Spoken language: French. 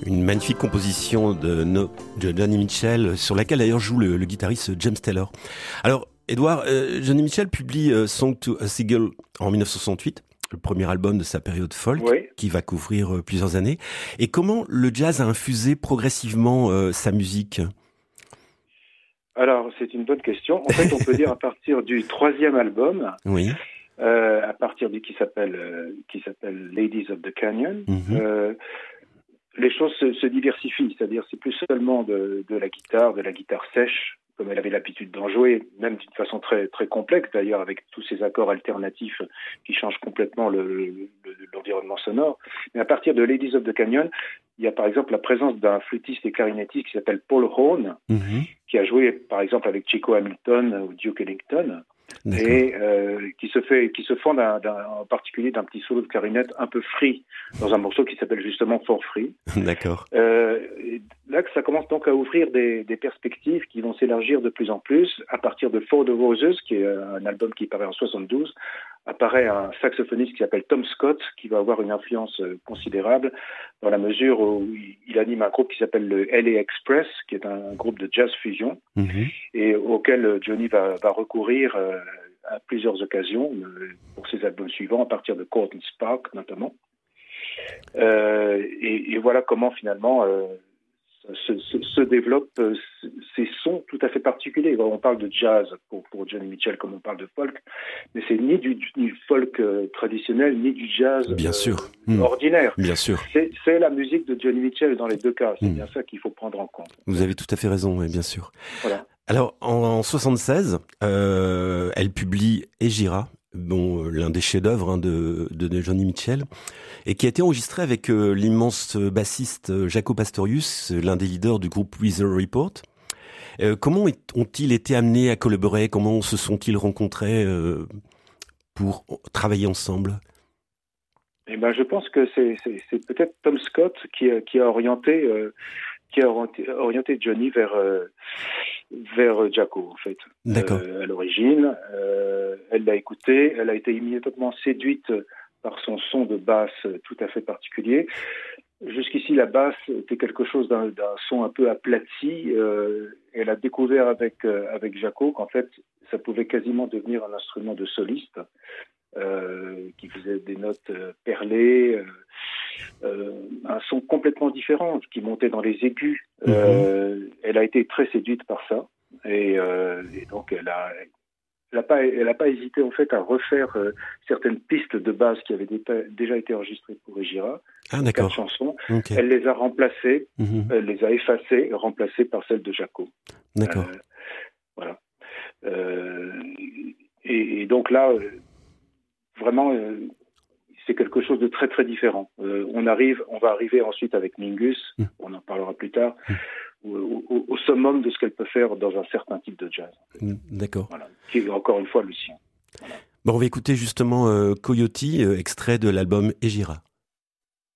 Une magnifique composition de Johnny Mitchell, sur laquelle d'ailleurs joue le guitariste James Taylor. Alors, Edouard, Johnny Mitchell publie Song to a Seagull en 1968, le premier album de sa période folk, oui, qui va couvrir plusieurs années. Et comment le jazz a infusé progressivement sa musique ? Alors, c'est une bonne question. En fait, on peut dire à partir du troisième album, oui, à partir du qui s'appelle Ladies of the Canyon, les choses se diversifient. C'est-à-dire, c'est plus seulement de la guitare sèche, comme elle avait l'habitude d'en jouer, même d'une façon très très complexe d'ailleurs, avec tous ces accords alternatifs qui changent complètement l'environnement sonore. Mais à partir de Ladies of the Canyon, il y a par exemple la présence d'un flûtiste et clarinettiste qui s'appelle Paul Horn, qui a joué par exemple avec Chico Hamilton ou Duke Ellington, et qui se fonde en particulier d'un petit solo de clarinette un peu free dans un morceau qui s'appelle justement For Free. D'accord. Là que ça commence donc à ouvrir des perspectives qui vont s'élargir de plus en plus. À partir de For the Roses, qui est un album qui paraît en 72, apparaît un saxophoniste qui s'appelle Tom Scott, qui va avoir une influence considérable dans la mesure où il anime un groupe qui s'appelle le LA Express, qui est un groupe de jazz fusion, et auquel Johnny va recourir à plusieurs occasions pour ses albums suivants, à partir de Courtney Spark notamment. Et voilà comment finalement se développent ces sons tout à fait particuliers. On parle de jazz pour Johnny Mitchell comme on parle de folk, mais c'est ni du folk traditionnel, ni du jazz bien sûr. Ordinaire. Bien sûr. C'est la musique de Johnny Mitchell dans les deux cas. C'est bien ça qu'il faut prendre en compte. Vous avez tout à fait raison, oui, bien sûr. Voilà. Alors, en 76, elle publie Egira, l'un des chefs-d'œuvre de Johnny Mitchell, et qui a été enregistré avec l'immense bassiste Jaco Pastorius, l'un des leaders du groupe Weather Report. Comment ont-ils été amenés à collaborer ? Comment se sont-ils rencontrés pour travailler ensemble ? Eh ben, je pense que c'est peut-être Tom Scott qui a orienté Johnny vers Jaco, en fait. D'accord. À l'origine, elle l'a écouté, elle a été immédiatement séduite par son son de basse tout à fait particulier. Jusqu'ici, la basse était quelque chose d'un son un peu aplati. Elle a découvert avec Jaco qu'en fait, ça pouvait quasiment devenir un instrument de soliste qui faisait des notes perlées, un son complètement différent, qui montait dans les aigus. Elle a été très séduite par ça, et donc elle a pas hésité en fait à refaire certaines pistes de base qui avaient déjà été enregistrées pour Egira. Ah, d'accord. 4 chansons. Okay. Elle les a remplacées, elle les a effacées et remplacées par celles de Jaco. D'accord. Voilà. Et donc là, vraiment, c'est quelque chose de très très différent. On va arriver ensuite avec Mingus, on en parlera plus tard, au summum de ce qu'elle peut faire dans un certain type de jazz. D'accord. Voilà. Qui est encore une fois le sien. Voilà. On va écouter justement Coyote, extrait de l'album Egira.